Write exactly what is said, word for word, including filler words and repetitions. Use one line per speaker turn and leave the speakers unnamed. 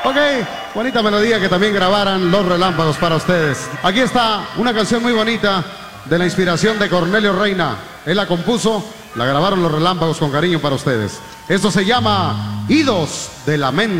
Ok, bonita melodía que también grabaran Los Relámpagos para ustedes. Aquí está una canción muy bonita de la inspiración de Cornelio Reina. Él la compuso, la grabaron Los Relámpagos con cariño para ustedes. Esto se llama Idos de la Mente.